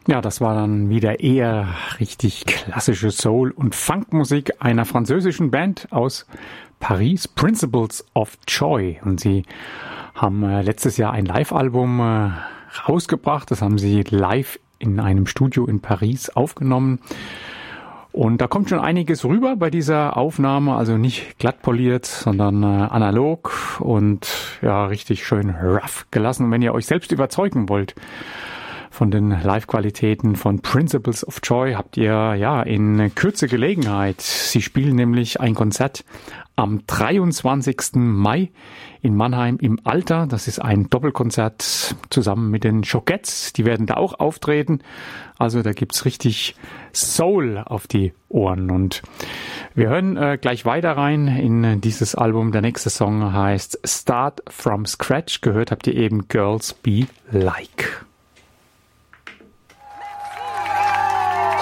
Ja, das war dann wieder eher richtig klassische Soul- und Funkmusik einer französischen Band aus Paris, Principles of Joy. Und sie haben letztes Jahr ein Live-Album rausgebracht. Das haben sie live in einem Studio in Paris aufgenommen. Und da kommt schon einiges rüber bei dieser Aufnahme, also nicht glatt poliert, sondern analog und ja, richtig schön rough gelassen. Und wenn ihr euch selbst überzeugen wollt von den Live-Qualitäten von Principles of Joy, habt ihr ja in Kürze Gelegenheit. Sie spielen nämlich ein Konzert am 23. Mai in Mannheim im Alter. Das ist ein Doppelkonzert zusammen mit den Choquettes. Die werden da auch auftreten. Also da gibt's richtig Soul auf die Ohren. Und wir hören gleich weiter rein in dieses Album. Der nächste Song heißt Start from Scratch. Gehört habt ihr eben Girls Be Like.